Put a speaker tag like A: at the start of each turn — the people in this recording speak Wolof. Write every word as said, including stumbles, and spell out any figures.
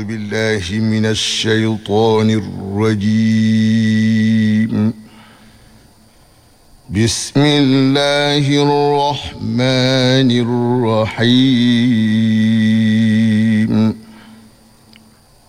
A: بالله من الشيطان الرجيم. بسم الله الرحمن الرحيم.